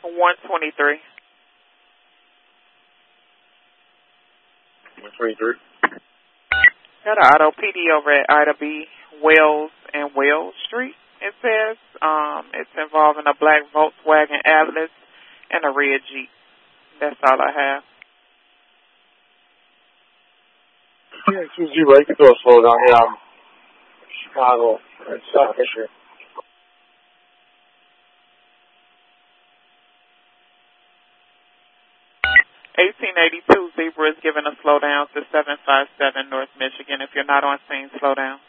123. 123. Got an auto PD over at Ida B. Wells and Wells Street, it says. It's involving a black Volkswagen Atlas and a red Jeep. That's all I have. Yeah, 20, you can do a slow down here. Chicago and South Fisher. 1882 Zebra is giving a slowdown to 757 North Michigan. If you're not on scene, slow down.